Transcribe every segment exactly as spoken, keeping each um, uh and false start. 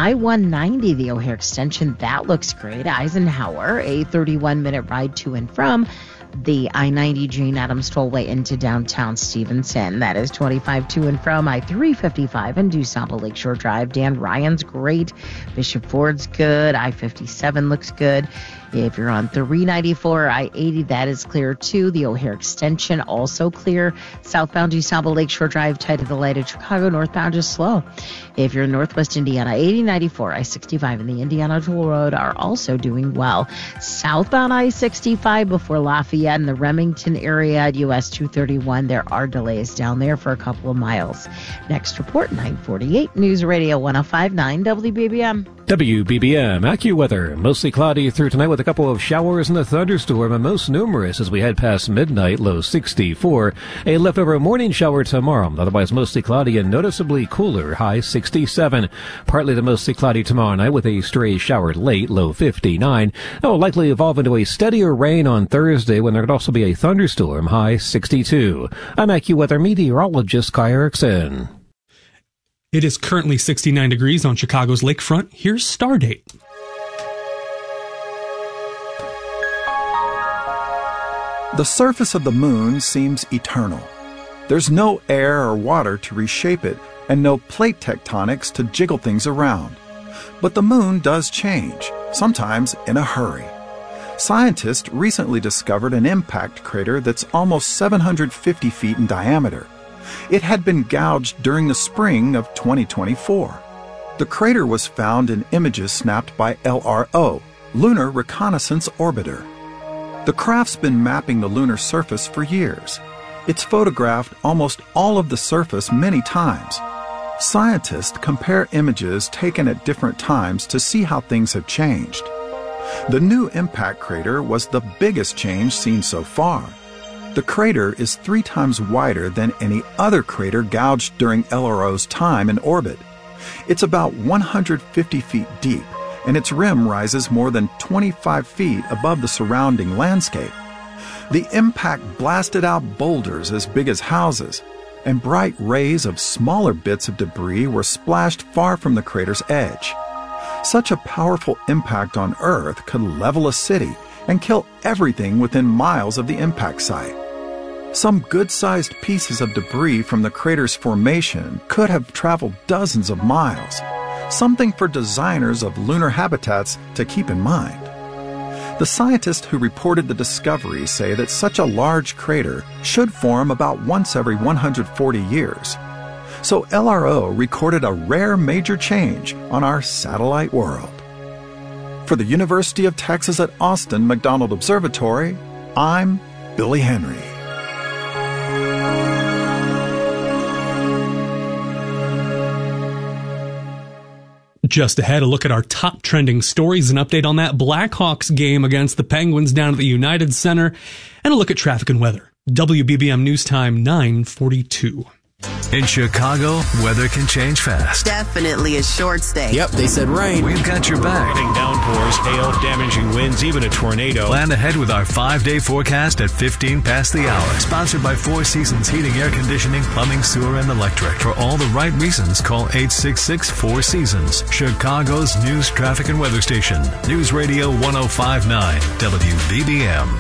I one ninety, the O'Hare extension, that looks great. Eisenhower, a thirty-one minute ride to and from the I ninety Jane Addams Tollway into downtown Stevenson. That is twenty-five to and from I three fifty-five and DuSable Lakeshore Drive. Dan Ryan's great. Bishop Ford's good. I fifty-seven looks good. If you're on three ninety-four, I eighty, that is clear too. The O'Hare extension also clear. Southbound DuSable Lakeshore Drive, tight to the light at Chicago. Northbound is slow. If you're in Northwest Indiana, eighty ninety-four, I sixty-five and the Indiana Toll Road are also doing well. Southbound I sixty-five before Lafayette in the Remington area at U S two thirty-one, there are delays down there for a couple of miles. Next report, nine forty-eight, News Radio one oh five point nine W B B M. W B B M AccuWeather. Mostly cloudy through tonight with a couple of showers and a thunderstorm, and most numerous as we head past midnight, low sixty-four. A leftover morning shower tomorrow. Otherwise mostly cloudy and noticeably cooler, high sixty-seven. Partly to mostly cloudy tomorrow night with a stray shower late, low fifty-nine. That will likely evolve into a steadier rain on Thursday when there could also be a thunderstorm, high sixty-two. I'm AccuWeather meteorologist Kai Erickson. It is currently sixty-nine degrees on Chicago's lakefront. Here's Stardate. The surface of the moon seems eternal. There's no air or water to reshape it, and no plate tectonics to jiggle things around. But the moon does change, sometimes in a hurry. Scientists recently discovered an impact crater that's almost seven hundred fifty feet in diameter. It had been gouged during the spring of twenty twenty-four. The crater was found in images snapped by L R O, Lunar Reconnaissance Orbiter. The craft's been mapping the lunar surface for years. It's photographed almost all of the surface many times. Scientists compare images taken at different times to see how things have changed. The new impact crater was the biggest change seen so far. The crater is three times wider than any other crater gouged during L R O's time in orbit. It's about one hundred fifty feet deep, and its rim rises more than twenty-five feet above the surrounding landscape. The impact blasted out boulders as big as houses, and bright rays of smaller bits of debris were splashed far from the crater's edge. Such a powerful impact on Earth could level a city and kill everything within miles of the impact site. Some good-sized pieces of debris from the crater's formation could have traveled dozens of miles, something for designers of lunar habitats to keep in mind. The scientists who reported the discovery say that such a large crater should form about once every one hundred forty years. So L R O recorded a rare major change on our satellite world. For the University of Texas at Austin McDonald Observatory, I'm Billy Henry. Just ahead, a look at our top trending stories, an update on that Blackhawks game against the Penguins down at the United Center, and a look at traffic and weather. W B B M News Time, nine forty-two. In Chicago, weather can change fast. Definitely a short stay. Yep, they said rain. We've got your back. Flooding, downpours, hail, damaging winds, even a tornado. Plan ahead with our five-day forecast at fifteen past the hour. Sponsored by Four Seasons Heating, Air Conditioning, Plumbing, Sewer, and Electric. For all the right reasons, call eight six six, four seasons. Chicago's news, traffic, and weather station. News Radio one oh five point nine W B B M.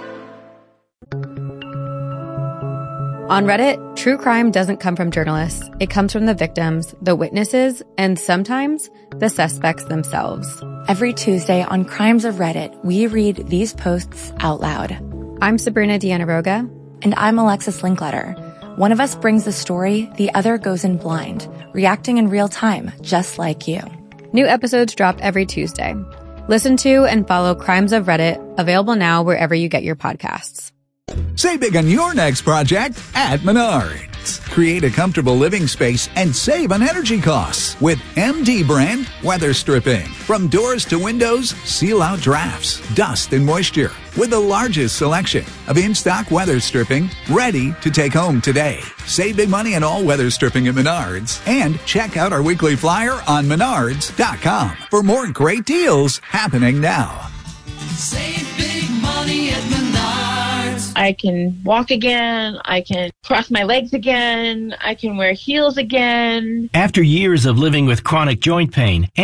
On Reddit, true crime doesn't come from journalists. It comes from the victims, the witnesses, and sometimes the suspects themselves. Every Tuesday on Crimes of Reddit, we read these posts out loud. I'm Sabrina Dianaroga. And I'm Alexis Linkletter. One of us brings the story, the other goes in blind, reacting in real time, just like you. New episodes drop every Tuesday. Listen to and follow Crimes of Reddit, available now wherever you get your podcasts. Save big on your next project at Menards. Create a comfortable living space and save on energy costs with M D brand weather stripping. From doors to windows, seal out drafts, dust, and moisture with the largest selection of in-stock weather stripping ready to take home today. Save big money on all weather stripping at Menards and check out our weekly flyer on menards dot com for more great deals happening now. Save big money at Menards. I can walk again. I can cross my legs again. I can wear heels again. After years of living with chronic joint pain,